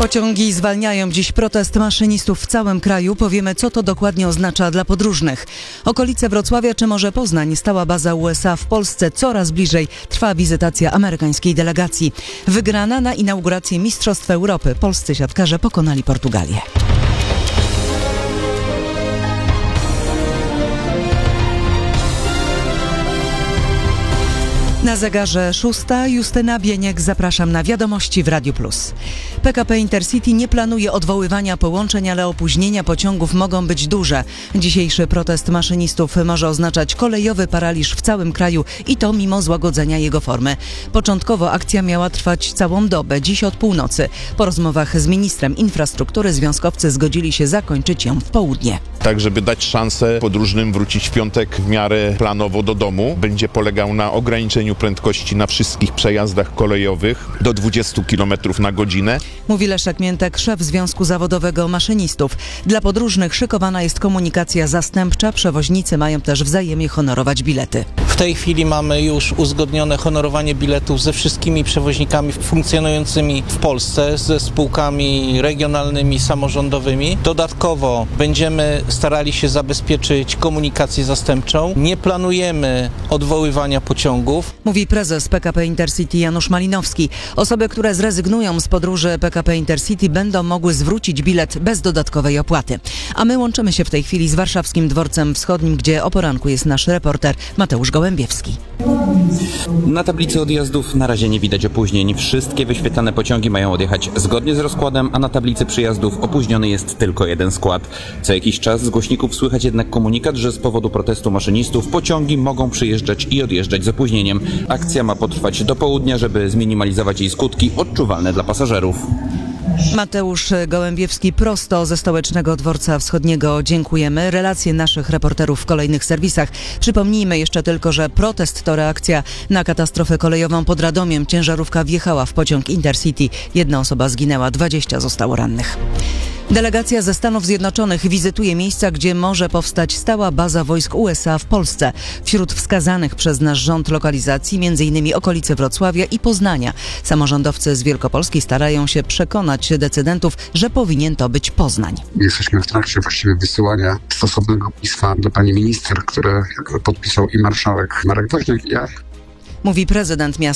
Pociągi zwalniają dziś protest maszynistów w całym kraju. Powiemy, co to dokładnie oznacza dla podróżnych. Okolice Wrocławia czy może Poznań, stała baza USA w Polsce coraz bliżej. Trwa wizytacja amerykańskiej delegacji. Wygrana na inaugurację Mistrzostw Europy. Polscy siatkarze pokonali Portugalię. Na zegarze 6. Justyna Bieniek, zapraszam na wiadomości w Radiu Plus. PKP Intercity nie planuje odwoływania połączeń, ale opóźnienia pociągów mogą być duże. Dzisiejszy protest maszynistów może oznaczać kolejowy paraliż w całym kraju i to mimo złagodzenia jego formy. Początkowo akcja miała trwać całą dobę, dziś od północy. Po rozmowach z ministrem infrastruktury związkowcy zgodzili się zakończyć ją w południe. Tak, żeby dać szansę podróżnym wrócić w piątek w miarę planowo do domu. Będzie polegał na ograniczeniu prędkości na wszystkich przejazdach kolejowych do 20 km na godzinę. Mówi Leszek Miętek, szef Związku Zawodowego Maszynistów. Dla podróżnych szykowana jest komunikacja zastępcza. Przewoźnicy mają też wzajemnie honorować bilety. W tej chwili mamy już uzgodnione honorowanie biletów ze wszystkimi przewoźnikami funkcjonującymi w Polsce, ze spółkami regionalnymi, samorządowymi. Dodatkowo będziemy starali się zabezpieczyć komunikację zastępczą. Nie planujemy odwoływania pociągów. Mówi prezes PKP Intercity Janusz Malinowski. Osoby, które zrezygnują z podróży PKP Intercity, będą mogły zwrócić bilet bez dodatkowej opłaty. A my łączymy się w tej chwili z Warszawskim Dworcem Wschodnim, gdzie o poranku jest nasz reporter Mateusz Gołębiewski. Na tablicy odjazdów na razie nie widać opóźnień. Wszystkie wyświetlane pociągi mają odjechać zgodnie z rozkładem, a na tablicy przyjazdów opóźniony jest tylko jeden skład. Co jakiś czas z głośników słychać jednak komunikat, że z powodu protestu maszynistów pociągi mogą przyjeżdżać i odjeżdżać z opóźnieniem. Akcja ma potrwać do południa, żeby zminimalizować jej skutki odczuwalne dla pasażerów. Mateusz Gołębiewski prosto ze Stołecznego Dworca Wschodniego. Dziękujemy. Relacje naszych reporterów w kolejnych serwisach. Przypomnijmy jeszcze tylko, że protest to reakcja na katastrofę kolejową pod Radomiem. Ciężarówka wjechała w pociąg Intercity. 1 osoba zginęła, 20 zostało rannych. Delegacja ze Stanów Zjednoczonych wizytuje miejsca, gdzie może powstać stała baza wojsk USA w Polsce. Wśród wskazanych przez nasz rząd lokalizacji m.in. okolice Wrocławia i Poznania. Samorządowcy z Wielkopolski starają się przekonać decydentów, że powinien to być Poznań. Jesteśmy w trakcie właściwie wysyłania stosownego pisma do pani minister, które podpisał i marszałek Marek Woźniak, i ja. Mówi prezydent miasta.